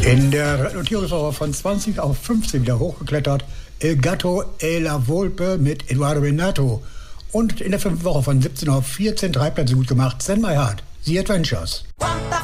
In der Notierungswoche von 20 auf 15 wieder hochgeklettert Il Gatto e la Volpe mit Edoardo Renato. Und in der 5. Woche von 17 auf 14 3 Plätze gut gemacht Send My Heart, The Adventures.